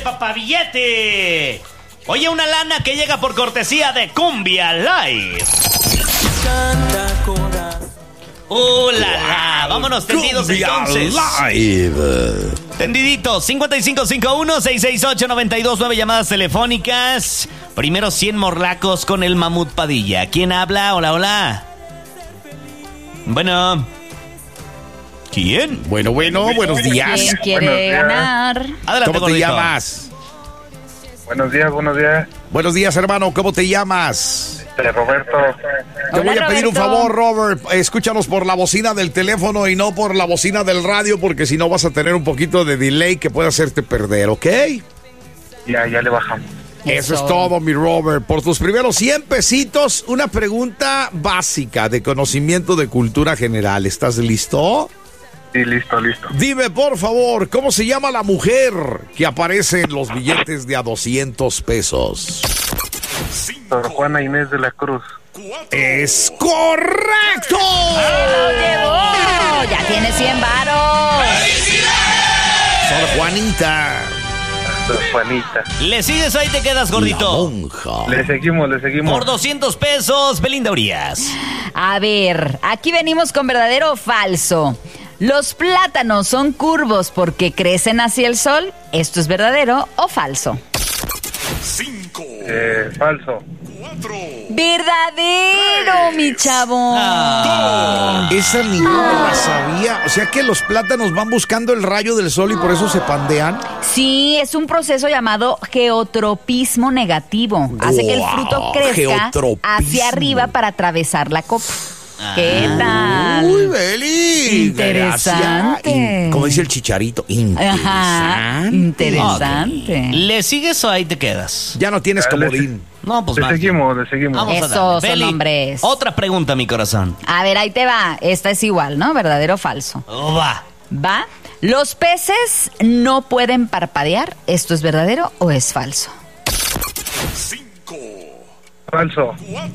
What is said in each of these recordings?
papá, billete. Oye, una lana que llega por cortesía de Cumbia Live. La! Vámonos tendidos Cumbia entonces. Live. Tendiditos, 5551-668-929 llamadas telefónicas. Primero 100 morlacos con el Mamut Padilla. ¿Quién habla? Hola, hola. Bueno. ¿Quién? Bueno, buenos días. ¿Quién quiere ganar? Adelante, ¿Cómo te gordito. llamas? Buenos días. Buenos días, hermano. ¿Cómo te llamas? Roberto. Te voy Hola, a pedir un Roberto. favor, Robert. Escúchanos por la bocina del teléfono y no por la bocina del radio, porque si no vas a tener un poquito de delay que puede hacerte perder, ¿ok? Ya le bajamos. Eso es todo, mi Robert. Por tus primeros 100 pesitos, una pregunta básica de conocimiento de cultura general. ¿Estás listo? Sí, listo. Dime, por favor, ¿cómo se llama la mujer que aparece en los billetes de a 200 pesos? Sor Juana Inés de la Cruz. ¡Es correcto! ¡Lo llevó! ¡Ya tiene 100 varos! Sor Juanita. Sor Juanita. ¿Le sigues o ahí te quedas, La gordito? monja. Le seguimos. Por 200 pesos, Belinda Urias. A ver, aquí venimos con verdadero o falso. ¿Los plátanos son curvos porque crecen hacia el sol? ¿Esto es verdadero o falso? Falso. ¡Verdadero, mi chavo! Esa ni yo me la sabía. O sea que los plátanos van buscando el rayo del sol y por eso se pandean. Sí, es un proceso llamado geotropismo negativo. Hace que el fruto crezca geotropismo. hacia arriba para atravesar la copa. ¿Qué tal? Uy, Beli. Interesante. Gracias. Como dice el Chicharito. Ajá, interesante. ¿Le sigues o ahí te quedas? Ya no tienes comodín. No, pues Le va. seguimos. Vamos a Esos darle. son Beli, hombres. Otra pregunta, mi corazón. A ver, ahí te va. Esta es igual, ¿no? ¿Verdadero o falso? Va. ¿Va? ¿Los peces no pueden parpadear? ¿Esto es verdadero o es falso? Falso.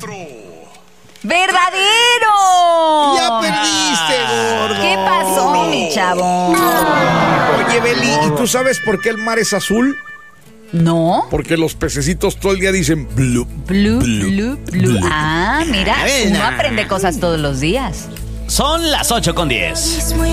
¡Verdadero! Ya perdiste, gordo. ¿Qué pasó, mi chavo? Oye, Beli, ¿y tú sabes por qué el mar es azul? ¿No? Porque los pececitos todo el día dicen blue. Blue, blue, blue. Ah, mira, uno aprende cosas todos los días. Son las 8:10.